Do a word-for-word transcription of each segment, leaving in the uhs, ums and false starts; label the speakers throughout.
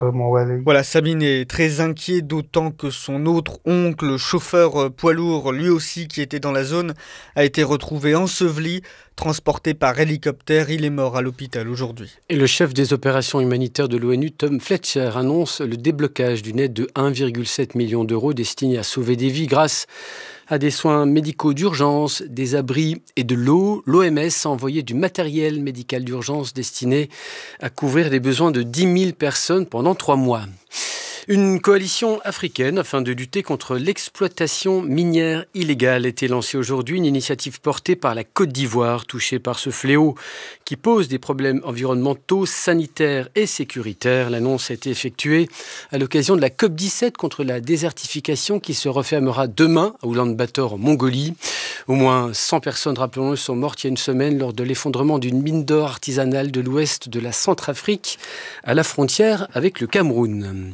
Speaker 1: Voilà, Sabine est très inquiet, d'autant que son autre oncle, chauffeur euh, poids lourd, lui aussi qui était dans la zone, a été retrouvé enseveli, transporté par hélicoptère. Il est mort à l'hôpital aujourd'hui.
Speaker 2: Et le chef des opérations humanitaires de l'ONU, Tom Fletcher, annonce le déblocage d'une aide de un virgule sept million d'euros destinée à sauver des vies grâce à des soins médicaux d'urgence, des abris et de l'eau. L'O M S a envoyé du matériel médical d'urgence destiné à couvrir les besoins de dix mille personnes pendant trois mois. Une coalition africaine afin de lutter contre l'exploitation minière illégale a été lancée aujourd'hui, une initiative portée par la Côte d'Ivoire, touchée par ce fléau qui pose des problèmes environnementaux, sanitaires et sécuritaires. L'annonce a été effectuée à l'occasion de la COP dix-sept contre la désertification qui se refermera demain à Oulan-Bator en Mongolie. Au moins cent personnes, rappelons-le, sont mortes il y a une semaine lors de l'effondrement d'une mine d'or artisanale de l'ouest de la Centrafrique à la frontière avec le Cameroun.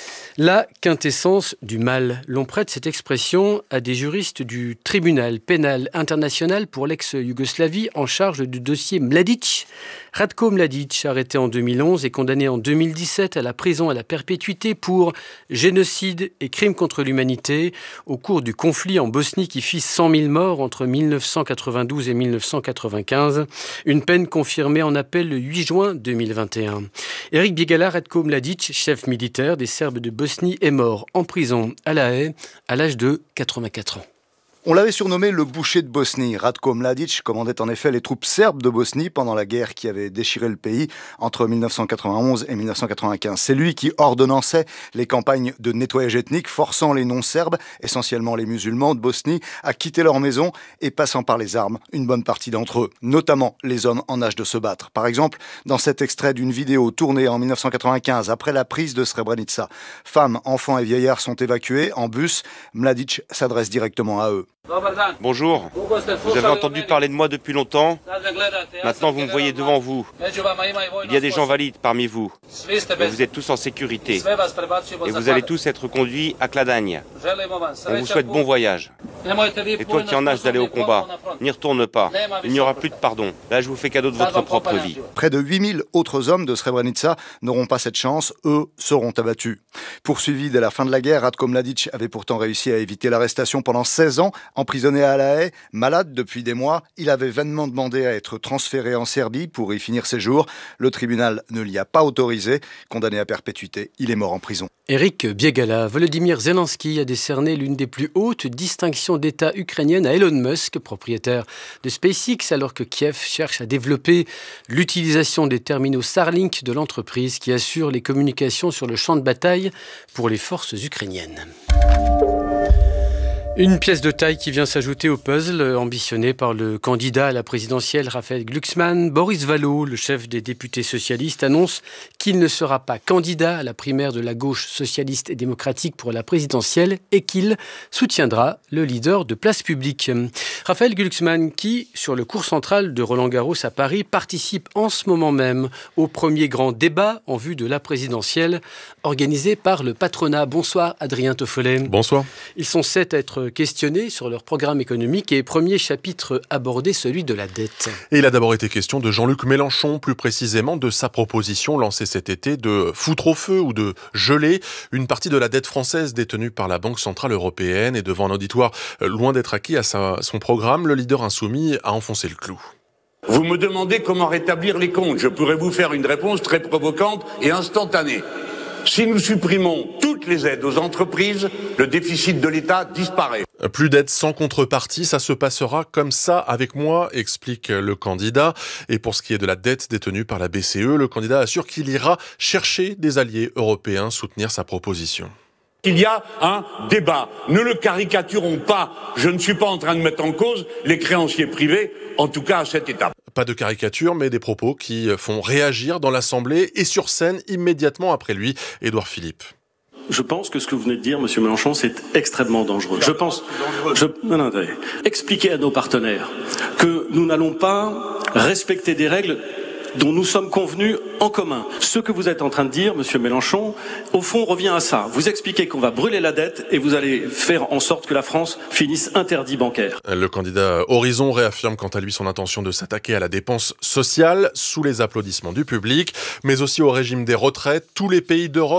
Speaker 2: La quintessence du mal. L'on prête cette expression à des juristes du tribunal pénal international pour l'ex-Yougoslavie en charge du dossier Mladic. Ratko Mladic, arrêté en deux mille onze et condamné en deux mille dix-sept à la prison à la perpétuité pour génocide et crimes contre l'humanité au cours du conflit en Bosnie qui fit cent mille morts entre mille neuf cent quatre-vingt-douze et mille neuf cent quatre-vingt-quinze. Une peine confirmée en appel le huit juin deux mille vingt et un. Eric Biegala Ratko Mladic, chef militaire des Serbes de Bosnie, est mort en prison à La Haye à l'âge de quatre-vingt-quatre ans.
Speaker 3: On l'avait surnommé le boucher de Bosnie. Ratko Mladic commandait en effet les troupes serbes de Bosnie pendant la guerre qui avait déchiré le pays entre mille neuf cent quatre-vingt-onze et mille neuf cent quatre-vingt-quinze. C'est lui qui ordonnançait les campagnes de nettoyage ethnique, forçant les non-serbes, essentiellement les musulmans de Bosnie, à quitter leur maison et passant par les armes une bonne partie d'entre eux, notamment les hommes en âge de se battre. Par exemple, dans cet extrait d'une vidéo tournée en mille neuf cent quatre-vingt-quinze après la prise de Srebrenica, femmes, enfants et vieillards sont évacués en bus. Mladic s'adresse directement à eux.
Speaker 4: Bonjour, vous avez entendu parler de moi depuis longtemps. Maintenant vous me voyez devant vous. Il y a des gens valides parmi vous. Et vous êtes tous en sécurité. Et vous allez tous être conduits à Kladagne. On vous souhaite bon voyage. Et toi qui en âge d'aller au combat, n'y retourne pas. Il n'y aura plus de pardon. Là je vous fais cadeau de votre propre vie.
Speaker 3: Près de huit mille autres hommes de Srebrenica n'auront pas cette chance. Eux seront abattus. Poursuivi dès la fin de la guerre, Ratko Mladic avait pourtant réussi à éviter l'arrestation pendant seize ans. Emprisonné à La Haye, malade depuis des mois, il avait vainement demandé à être transféré en Serbie pour y finir ses jours. Le tribunal ne l'y a pas autorisé. Condamné à perpétuité, il est mort en prison.
Speaker 2: Eric Biegala, Volodymyr Zelensky a décerné l'une des plus hautes distinctions d'État ukrainiennes à Elon Musk, propriétaire de SpaceX, alors que Kiev cherche à développer l'utilisation des terminaux Starlink de l'entreprise qui assure les communications sur le champ de bataille pour les forces ukrainiennes. Une pièce de taille qui vient s'ajouter au puzzle ambitionné par le candidat à la présidentielle Raphaël Glucksmann. Boris Vallaud, le chef des députés socialistes, annonce qu'il ne sera pas candidat à la primaire de la gauche socialiste et démocratique pour la présidentielle et qu'il soutiendra le leader de Place Publique. Raphaël Glucksmann qui, sur le cours central de Roland-Garros à Paris, participe en ce moment même au premier grand débat en vue de la présidentielle organisé par le patronat. Bonsoir Adrien Toffolet.
Speaker 5: Bonsoir.
Speaker 2: Ils sont sept à être questionnés sur leur programme économique et premier chapitre abordé, celui de la dette.
Speaker 5: Et il a d'abord été question de Jean-Luc Mélenchon, plus précisément de sa proposition lancée cet été de foutre au feu ou de geler une partie de la dette française détenue par la Banque Centrale Européenne. Et devant un auditoire loin d'être acquis à sa, son programme, le leader insoumis a enfoncé le clou.
Speaker 6: Vous me demandez comment rétablir les comptes. Je pourrais vous faire une réponse très provocante et instantanée. Si nous supprimons toutes les aides aux entreprises, le déficit de l'État disparaît.
Speaker 5: Plus d'aide sans contrepartie, ça se passera comme ça avec moi, explique le candidat. Et pour ce qui est de la dette détenue par la B C E, le candidat assure qu'il ira chercher des alliés européens soutenir sa proposition.
Speaker 6: Il y a un débat. Ne le caricaturons pas. Je ne suis pas en train de mettre en cause les créanciers privés, en tout cas à cette étape.
Speaker 5: Pas de caricature, mais des propos qui font réagir dans l'Assemblée et sur scène immédiatement après lui, Édouard Philippe.
Speaker 7: Je pense que ce que vous venez de dire, Monsieur Mélenchon, c'est extrêmement dangereux. Je pense, je, non, non, attendez. Expliquer à nos partenaires que nous n'allons pas respecter des règles dont nous sommes convenus en commun. Ce que vous êtes en train de dire, monsieur Mélenchon, au fond revient à ça. Vous expliquez qu'on va brûler la dette et vous allez faire en sorte que la France finisse interdit bancaire.
Speaker 5: Le candidat Horizon réaffirme quant à lui son intention de s'attaquer à la dépense sociale sous les applaudissements du public, mais aussi au régime des retraites. Tous les pays d'Europe